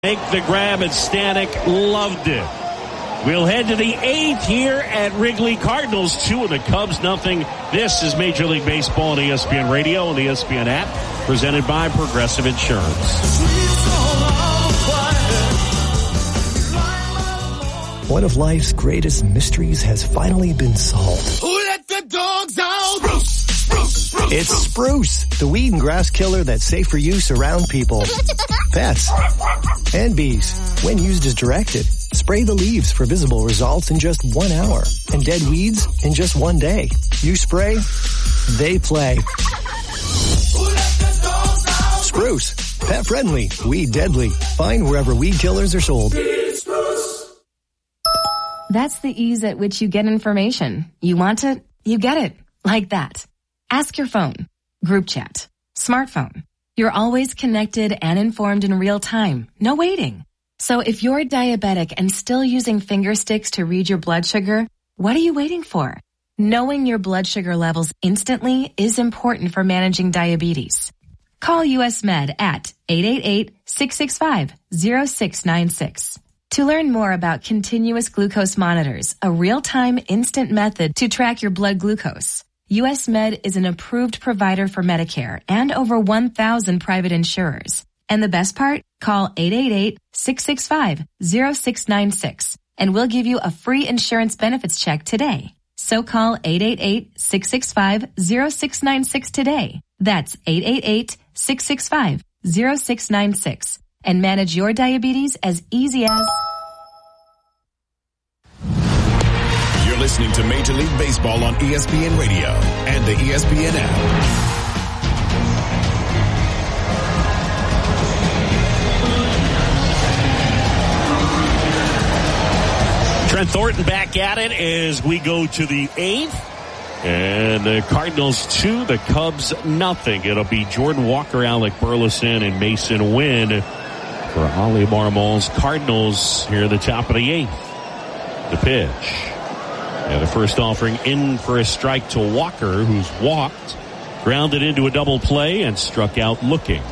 Make the grab, and Stanek loved it. We'll head to the 8th here at Wrigley. Cardinals 2 and the Cubs nothing. This is Major League Baseball on ESPN Radio and the ESPN app, presented by Progressive Insurance. One of life's greatest mysteries has finally been solved. Who let the dogs out? Spruce, spruce, spruce. It's Spruce, the weed and grass killer that's safe for use around people, pets, and bees. When used as directed, spray the leaves for visible results in just 1 hour and dead weeds in just 1 day. You spray, they play. Spruce, pet friendly, weed deadly. Find wherever weed killers are sold. That's the ease at which you get information. You want it, you get it. Like that. Ask your phone. Group chat. Smartphone. You're always connected and informed in real time. No waiting. So if you're diabetic and still using finger sticks to read your blood sugar, what are you waiting for? Knowing your blood sugar levels instantly is important for managing diabetes. Call US Med at 888-665-0696. To learn more about continuous glucose monitors, a real-time instant method to track your blood glucose, US Med is an approved provider for Medicare and over 1,000 private insurers. And the best part? Call 888-665-0696 and we'll give you a free insurance benefits check today. So call 888-665-0696 today. That's 888-665-0696 and manage your diabetes as easy as... You're listening to Major League Baseball on ESPN Radio and the ESPN app. Trent Thornton back at it as we go to the 8th. And the Cardinals 2, the Cubs nothing. It'll be Jordan Walker, Alec Burleson, and Mason Wynn for Oli Marmol's Cardinals here at the top of the 8th. The pitch. And the first offering in for a strike to Walker, who's walked, grounded into a double play, and struck out looking.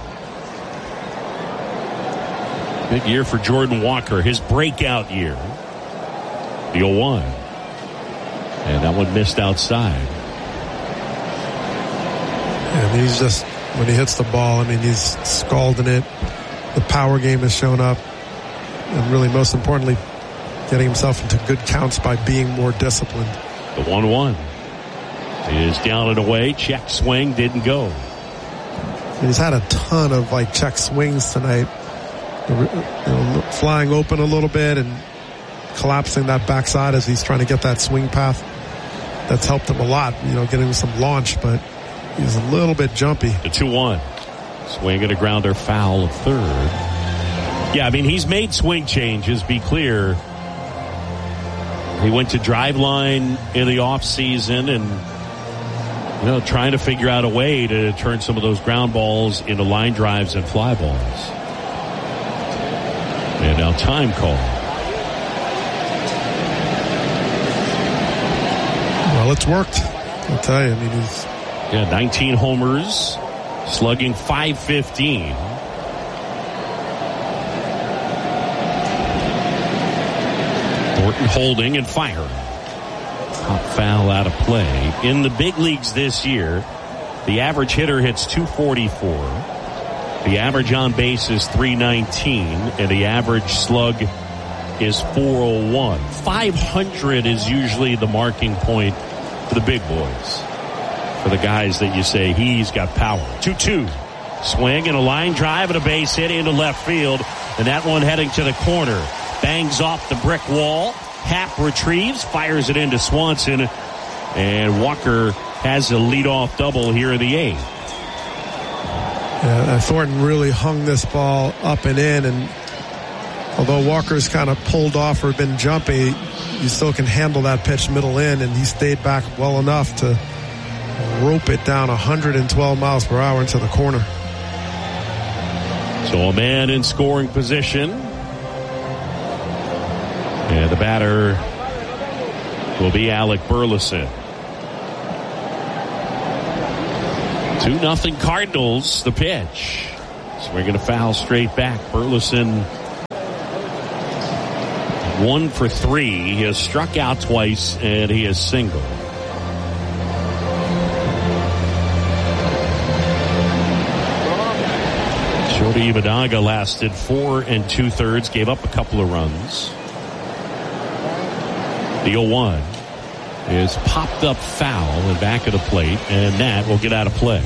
Big year for Jordan Walker, his breakout year. The 0-1. And that one missed outside. And he's just, when he hits the ball, I mean, he's scalding it. The power game has shown up. And really, most importantly, getting himself into good counts by being more disciplined. The 1-1 is down and away. Check swing didn't go. He's had a ton of check swings tonight. Flying open a little bit and collapsing that backside as he's trying to get that swing path. That's helped him a lot, getting some launch, but he's a little bit jumpy. The 2-1. Swing and a grounder foul of third. Yeah, I mean, he's made swing changes, be clear. He went to Driveline in the offseason and, trying to figure out a way to turn some of those ground balls into line drives and fly balls. And now time call. Well, it's worked. I'll tell you. I mean, he's 19 homers, slugging .515. Thornton holding and firing. Top foul out of play. In the big leagues this year, the average hitter hits .244. The average on base is .319, and the average slug is .401. 500 is usually the marking point for the big boys. For the guys that you say, he's got power. 2-2. Swing and a line drive and a base hit into left field. And that one heading to the corner. Bangs off the brick wall. Happ retrieves, fires it into Swanson. And Walker has a leadoff double here in the 8th. Yeah, Thornton really hung this ball up and in, and although Walker's kind of pulled off or been jumpy, you still can handle that pitch middle in, and he stayed back well enough to rope it down 112 miles per hour into the corner. So a man in scoring position. And the batter will be Alec Burleson. 2-0 Cardinals, the pitch. Swinging a foul straight back. Burleson 1 for 3. He has struck out twice, and he has singled. Shota Ibadaga lasted 4 2/3, gave up a couple of runs. The 0-1 is popped up foul and back of the plate, and that will get out of play.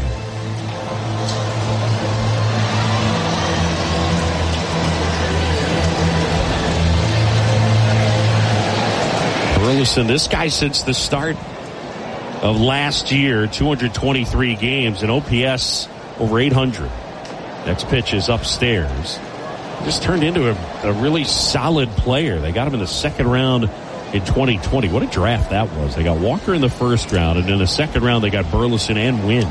Burleson, this guy since the start of last year, 223 games, and OPS over 800. Next pitch is upstairs. Just turned into a really solid player. They got him in the second round in 2020. What a draft that was. They got Walker in the first round, and in the second round they got Burleson and Wynn.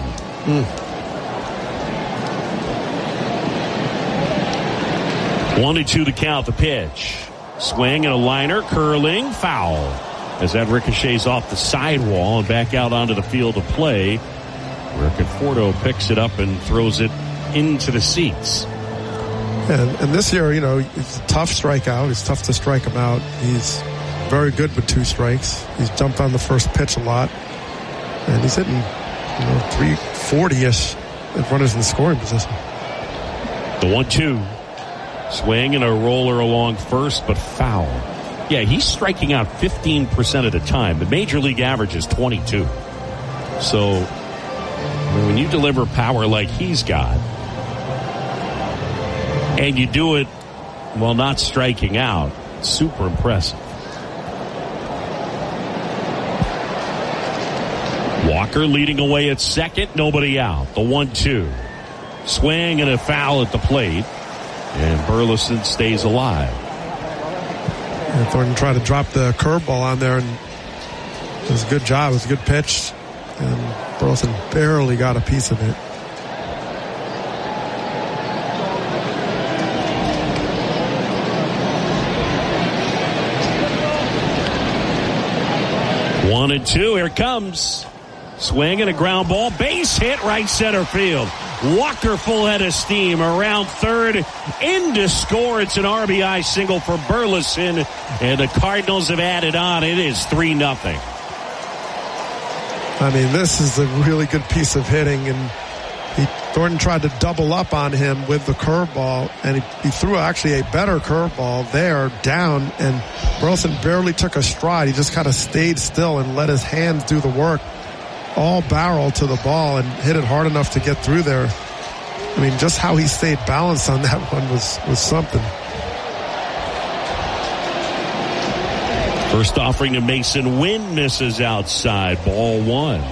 1-2 the count, the pitch. Swing and a liner, curling, foul. As that ricochets off the sidewall and back out onto the field of play, where Conforto picks it up and throws it into the seats. And this year, it's a tough strikeout. It's tough to strike him out. He's very good with 2 strikes. He's jumped on the first pitch a lot. And he's hitting, 340-ish with runners in scoring position. The 1-2. Swing and a roller along first, but foul. Yeah, he's striking out 15% of the time. The major league average is 22. So, when you deliver power like he's got, and you do it while not striking out, super impressive. Walker leading away at second, nobody out. The 1-2. Swing and a foul at the plate, and Burleson stays alive. And Thornton tried to drop the curveball on there, and it was a good job. It was a good pitch, and Burleson barely got a piece of it. One and two, here it comes. Swing and a ground ball, base hit, right center field. Walker full head of steam around third, in to score. It's an RBI single for Burleson, and the Cardinals have added on. It is 3-0. I mean, this is a really good piece of hitting, and Thornton tried to double up on him with the curveball, and he threw actually a better curveball there down, and Burleson barely took a stride. He just kind of stayed still and let his hands do the work. All barrel to the ball and hit it hard enough to get through there. I mean, just how he stayed balanced on that one was something. First offering to Mason Wynn misses outside. Ball 1.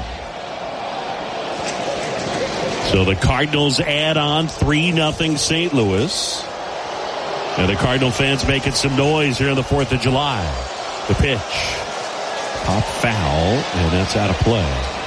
So the Cardinals add on 3-0 St. Louis. And the Cardinal fans making some noise here on the 4th of July. The pitch. Pop foul, and that's out of play.